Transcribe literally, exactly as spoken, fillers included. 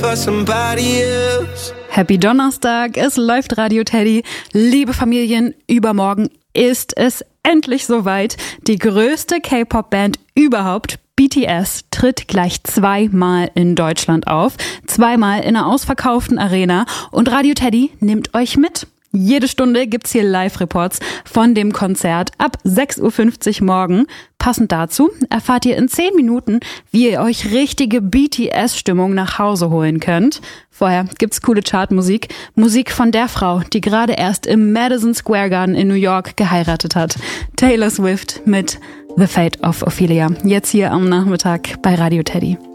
Happy Donnerstag, es läuft Radio Teddy. Liebe Familien, übermorgen ist es endlich soweit. Die größte K-Pop-Band überhaupt, B T S, tritt gleich zweimal in Deutschland auf. Zweimal in einer ausverkauften Arena. Und Radio Teddy nimmt euch mit. Jede Stunde gibt's hier Live-Reports von dem Konzert ab sechs Uhr fünfzig morgen. Passend dazu erfahrt ihr in zehn Minuten, wie ihr euch richtige B T S-Stimmung nach Hause holen könnt. Vorher gibt's coole Chartmusik. Musik von der Frau, die gerade erst im Madison Square Garden in New York geheiratet hat. Taylor Swift mit The Fate of Ophelia. Jetzt hier am Nachmittag bei Radio Teddy.